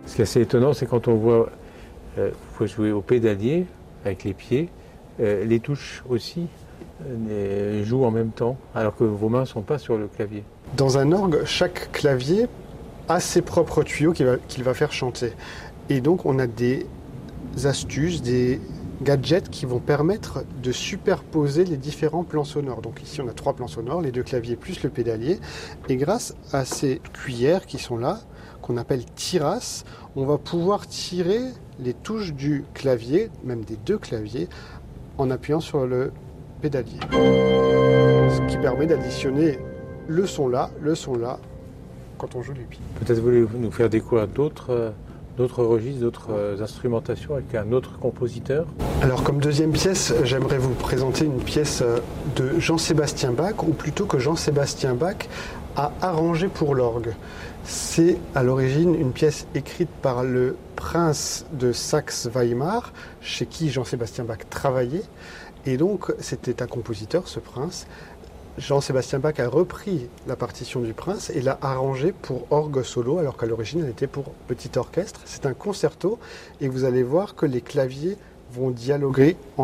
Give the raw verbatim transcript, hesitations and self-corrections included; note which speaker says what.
Speaker 1: Ce qui est assez étonnant, c'est quand on voit, il euh, faut jouer au pédalier avec les pieds, euh, les touches aussi euh, jouent en même temps, alors que vos mains ne sont pas sur le clavier.
Speaker 2: Dans un orgue, chaque clavier a ses propres tuyaux qu'il va, qu'il va faire chanter. Et donc on a des astuces, des gadgets qui vont permettre de superposer les différents plans sonores. Donc ici on a trois plans sonores, les deux claviers plus le pédalier. Et grâce à ces cuillères qui sont là, qu'on appelle tiras, on va pouvoir tirer les touches du clavier, même des deux claviers, en appuyant sur le pédalier. Ce qui permet d'additionner le son là, le son là, quand on joue du pied.
Speaker 1: Peut-être voulez-vous nous faire découvrir d'autres, euh, d'autres registres, d'autres euh, instrumentations avec un autre compositeur?
Speaker 2: Alors comme deuxième pièce, j'aimerais vous présenter une pièce de Jean-Sébastien Bach, ou plutôt que Jean-Sébastien Bach a arrangé pour l'orgue. C'est à l'origine une pièce écrite par le prince de Saxe-Weimar, chez qui Jean-Sébastien Bach travaillait. Et donc c'était un compositeur, ce prince. Jean-Sébastien Bach a repris la partition du prince et l'a arrangée pour orgue solo, alors qu'à l'origine elle était pour petit orchestre. C'est un concerto et vous allez voir que les claviers vont dialoguer en